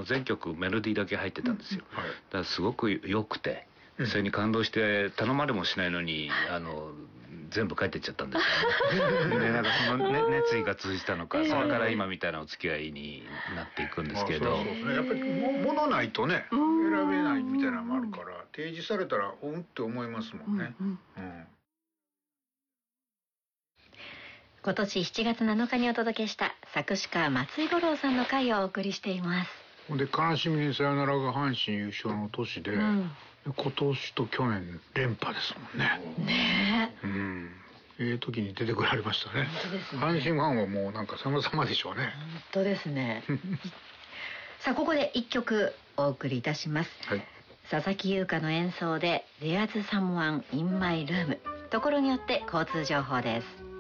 全曲メロディーだけ入ってたんですよ。だからすごく良くて、それに感動して頼まれもしないのに全部帰ってっちゃったんですよね。でなんかその、熱意が通じたのか、それから今みたいなお付き合いになっていくんですけど。 そうですね。やっぱり物ないとね選べないみたいなのもあるから、提示されたらって思いますもんね。 今年7月7日にお届けした作詞家松井五郎さんの回をお送りしています。 で悲しみにさよならが阪神優勝の年で、今年と去年連覇ですもんね。 ねえ。時に出てこられましたね。阪神ファンはもうなんか様々でしょうね。 本当ですね。さあここで一曲お送りいたします。佐々木優香の演奏で There's Someone in My Room。ところによって交通情報です。